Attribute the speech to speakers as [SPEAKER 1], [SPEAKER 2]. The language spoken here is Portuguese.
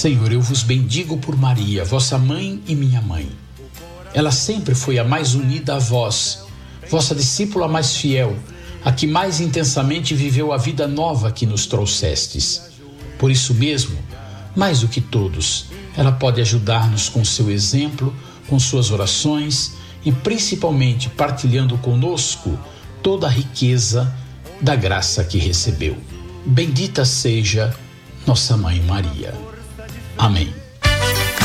[SPEAKER 1] Senhor, eu vos bendigo por Maria, vossa mãe e minha mãe. Ela sempre foi a mais unida a vós, vossa discípula mais fiel, a que mais intensamente viveu a vida nova que nos trouxestes. Por isso mesmo, mais do que todos, ela pode ajudar-nos com seu exemplo, com suas orações e principalmente partilhando conosco toda a riqueza da graça que recebeu. Bendita seja nossa Mãe Maria. Amém.